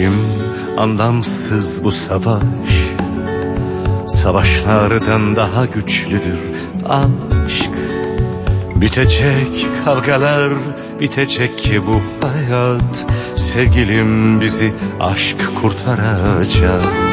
Sevgilim, anlamsız bu savaş. Savaşlardan daha güçlüdür aşk. Bitecek kavgalar, bitecek ki bu hayat. Sevgilim, bizi aşk kurtaracak.